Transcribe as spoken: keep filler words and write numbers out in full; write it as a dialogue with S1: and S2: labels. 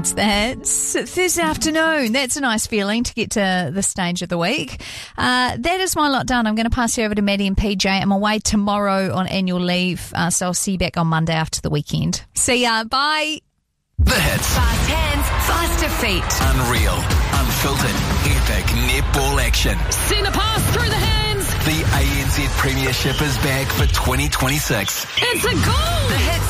S1: It's the Hits. Thursday afternoon. That's a nice feeling to get to this stage of the week. Uh, that is my lot done. I'm going to pass you over to Maddie and P J. I'm away tomorrow on annual leave, uh, so I'll see you back on Monday after the weekend. See ya. Bye.
S2: The Hits.
S3: Fast hands, faster feet.
S2: Unreal, unfiltered, epic netball action.
S3: Send a pass through the hands.
S2: The A N Z Premiership is back for twenty twenty-six.
S3: It's a goal. The Hits